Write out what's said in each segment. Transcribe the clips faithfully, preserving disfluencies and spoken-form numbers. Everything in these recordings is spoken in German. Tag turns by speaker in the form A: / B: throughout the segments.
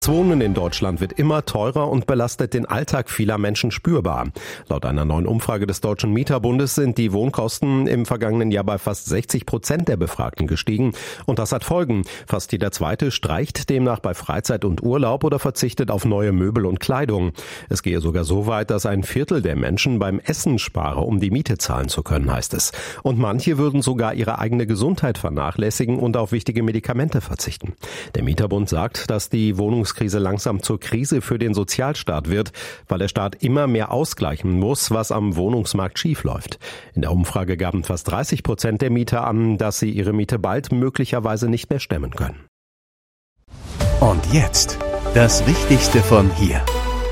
A: Das Wohnen in Deutschland wird immer teurer und belastet den Alltag vieler Menschen spürbar. Laut einer neuen Umfrage des Deutschen Mieterbundes sind die Wohnkosten im vergangenen Jahr bei fast sechzig Prozent der Befragten gestiegen. Und das hat Folgen. Fast jeder Zweite streicht demnach bei Freizeit und Urlaub oder verzichtet auf neue Möbel und Kleidung. Es gehe sogar so weit, dass ein Viertel der Menschen beim Essen spare, um die Miete zahlen zu können, heißt es. Und manche würden sogar ihre eigene Gesundheit vernachlässigen und auf wichtige Medikamente verzichten. Der Mieterbund sagt, dass die Wohnungs Krise langsam zur Krise für den Sozialstaat wird, weil der Staat immer mehr ausgleichen muss, was am Wohnungsmarkt schiefläuft. In der Umfrage gaben fast dreißig Prozent der Mieter an, dass sie ihre Miete bald möglicherweise nicht mehr stemmen können.
B: Und jetzt das Wichtigste von hier.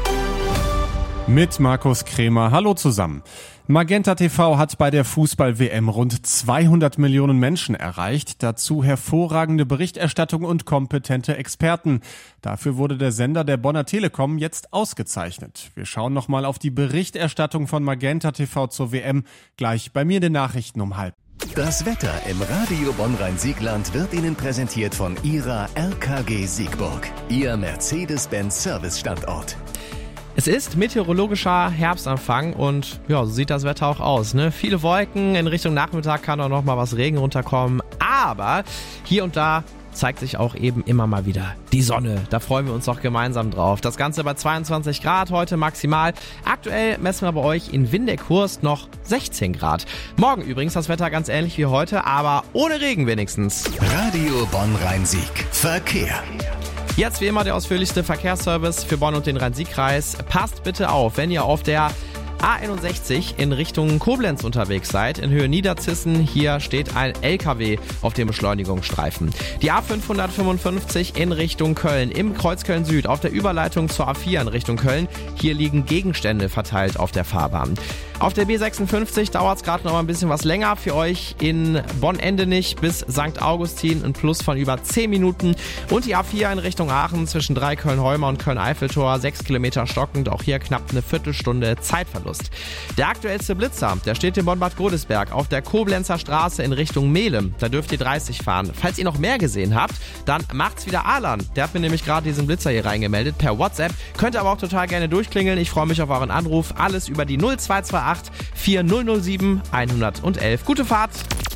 C: Mit Markus Krämer. Hallo zusammen. Magenta T V hat bei der Fußball-W M rund zweihundert Millionen Menschen erreicht. Dazu hervorragende Berichterstattung und kompetente Experten. Dafür wurde der Sender der Bonner Telekom jetzt ausgezeichnet. Wir schauen nochmal auf die Berichterstattung von Magenta T V zur W M. Gleich bei mir in den Nachrichten um halb.
B: Das Wetter im Radio Bonn-Rhein-Siegland wird Ihnen präsentiert von Ihrer R K G Siegburg, Ihr Mercedes-Benz-Service-Standort.
D: Es ist meteorologischer Herbstanfang und ja, so sieht das Wetter auch aus, ne? Viele Wolken, in Richtung Nachmittag kann auch noch mal was Regen runterkommen, aber hier und da zeigt sich auch eben immer mal wieder die Sonne. Da freuen wir uns auch gemeinsam drauf. Das Ganze bei zweiundzwanzig Grad heute maximal. Aktuell messen wir bei euch in Windeck-Hurst noch sechzehn Grad. Morgen übrigens das Wetter ganz ähnlich wie heute, aber ohne Regen wenigstens.
B: Radio Bonn-Rhein-Sieg. Verkehr.
D: Jetzt wie immer der ausführlichste Verkehrsservice für Bonn und den Rhein-Sieg-Kreis. Passt bitte auf, wenn ihr auf der A einundsechzig in Richtung Koblenz unterwegs seid, in Höhe Niederzissen. Hier steht ein L K W auf dem Beschleunigungsstreifen. Die A fünfhundertfünfundfünfzig in Richtung Köln, im Kreuz Köln Süd, auf der Überleitung zur A vier in Richtung Köln. Hier liegen Gegenstände verteilt auf der Fahrbahn. Auf der B sechsundfünfzig dauert es gerade noch mal ein bisschen was länger für euch in Bonn-Endenich bis Sankt Augustin, ein Plus von über zehn Minuten. Und die A vier in Richtung Aachen zwischen drei Köln-Heumer und Köln-Eiffeltor, sechs Kilometer stockend, auch hier knapp eine Viertelstunde Zeitverlust. Der aktuellste Blitzer, der steht in Bonn-Bad Godesberg auf der Koblenzer Straße in Richtung Melem. Da dürft ihr dreißig fahren. Falls ihr noch mehr gesehen habt, dann macht's wieder Alan. Der hat mir nämlich gerade diesen Blitzer hier reingemeldet per WhatsApp. Könnt ihr aber auch total gerne durchklingeln. Ich freue mich auf euren Anruf. Alles über die null zwei zwei acht vier null null sieben eins eins eins. Gute Fahrt!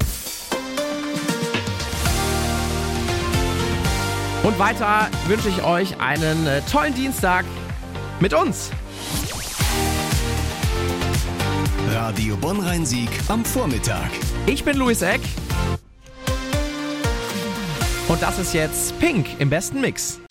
D: Und weiter wünsche ich euch einen äh, tollen Dienstag mit uns.
B: Radio Bonn-Rhein-Sieg am Vormittag.
D: Ich bin Luis Eck. Und das ist jetzt Pink im besten Mix.